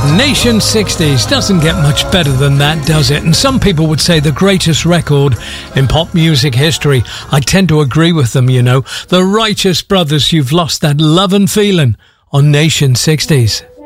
Nation 60s doesn't get much better than that, does it? And some people would say the greatest record in pop music history. I tend to agree with them, you know. The Righteous Brothers, You've Lost That Love and Feeling on Nation 60s.